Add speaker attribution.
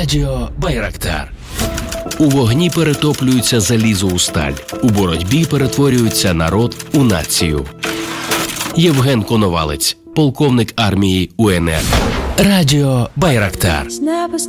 Speaker 1: Радіо Байрактар. У вогні перетоплюється залізо у сталь. У боротьбі перетворюється народ у націю. Євген Коновалець, полковник армії УНР. Радіо Байрактар.